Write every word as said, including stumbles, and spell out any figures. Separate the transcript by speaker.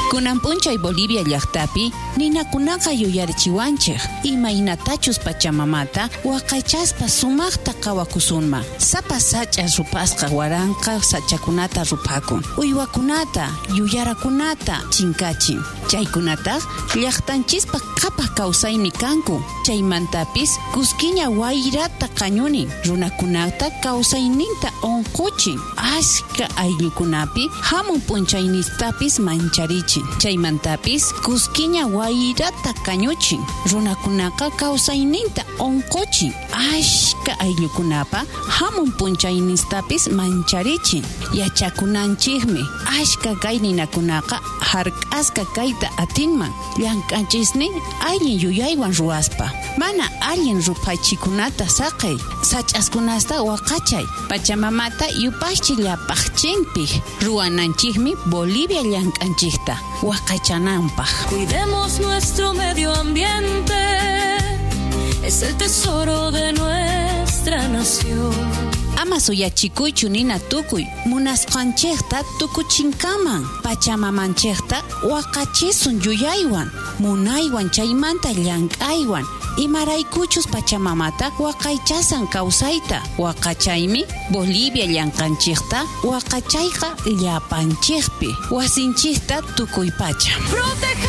Speaker 1: Kunan p'unchay Bolivia llaqtapi ninakunaqa yuyarichiwanchik imaynatachus Pachamamata waqaychaspa sumaqta qawakusunma. Sapa sach'a rupasqa waranqa sachakunata rupakun, uywakunata, yuyarakunata chinkachin. Chaykunataq llaqtanchispa qhapaq kawsaymi kanku. Chaymantapis kuskiña wayrata qañunin, runakunata kawsayninta onquchin. Ashka ayllukunapi hamun p'unchaynistapis mancharichin. Chaymantapis kuskiña wayrata qañuchin, runakunaqa kawsayninta onquchin. Ashka ayllukunapa hamun p'unchaynistapis mancharichin. Yachakunanchikmi ashka kay ninakunaqa hark'aska kayta atinman, llank'anchisnin allin yuyaywan ruwaspa. Mana allin rupaychikunata saqay, sach'askunasta waqachay. Pachamamata yupaychik llapaqchinpik ruwananchikmi Bolivia llank'anchikta waqachananpaq.
Speaker 2: Cuidemos nuestro medio ambiente, es el tesoro de nuestra nación.
Speaker 1: Ama suyachikuychu nina tukuy, munasqanchikta tukuchinkaman. Pachamamanchikta waqachisun yuyaywan, munaywan chaymanta llank'aywan. Imaraykuchus Pachamamata waqaychasan kawsayta. Waqachaymi Bolivia llank'anchikta waqachayqa llapanchikpi wasinchikta tukuy pacha.